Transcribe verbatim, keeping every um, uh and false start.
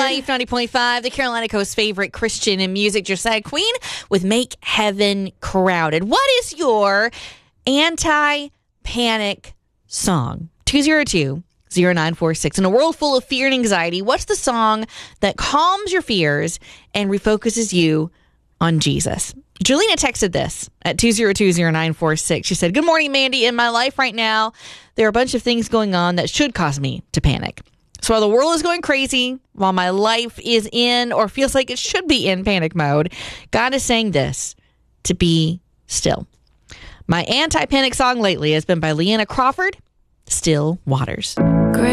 Life ninety point five, the Carolina Coast's favorite Christian and music. Josiah Queen with Make Heaven Crowded. What is your anti-panic song? two oh two, oh nine four six. In a world full of fear and anxiety, what's the song that calms your fears and refocuses you on Jesus? Julina texted this at two oh two, oh nine four six. She said, "Good morning, Mandy. In my life right now, there are a bunch of things going on that should cause me to panic. So while the world is going crazy, while my life is in or feels like it should be in panic mode, God is saying this, to be still. My anti-panic song lately has been by Leanna Crawford, Still Waters." Great.